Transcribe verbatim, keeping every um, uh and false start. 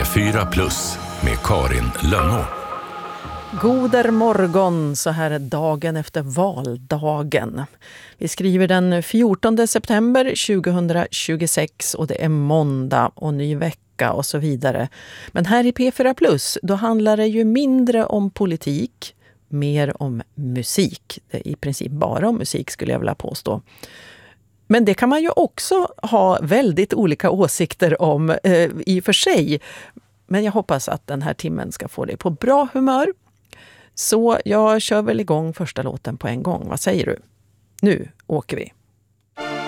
fyra plus med Karin Lönnå. Goder morgon, så här är dagen efter valdagen. Vi skriver den fjortonde september tjugohundratjugosex och det är måndag och ny vecka och så vidare. Men här i P fyra plus, då handlar det ju mindre om politik, mer om musik. Det är i princip bara om musik skulle jag vilja påstå. Men det kan man ju också ha väldigt olika åsikter om eh, i och för sig. Men jag hoppas att den här timmen ska få dig på bra humör. Så jag kör väl igång första låten på en gång. Vad säger du? Nu åker vi.